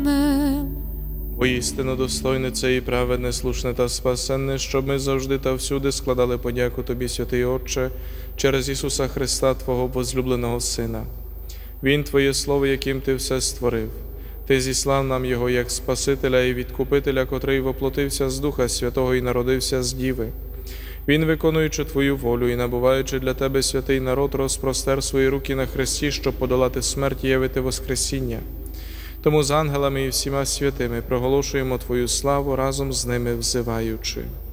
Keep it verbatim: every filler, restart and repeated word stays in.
Амінь. Воістину достойне це і праведне, слушне та спасенне, щоб ми завжди та всюди складали подяку Тобі, святий Отче, через Ісуса Христа, Твого возлюбленого Сина. Він Твоє Слово, яким Ти все створив. Ти зіслав нам Його як Спасителя і Відкупителя, котрий воплотився з Духа Святого і народився з Діви. Він, виконуючи Твою волю і набуваючи для Тебе святий народ, розпростер свої руки на хресті, щоб подолати смерть і явити воскресіння. Тому з ангелами і всіма святими проголошуємо Твою славу, разом з ними взиваючи.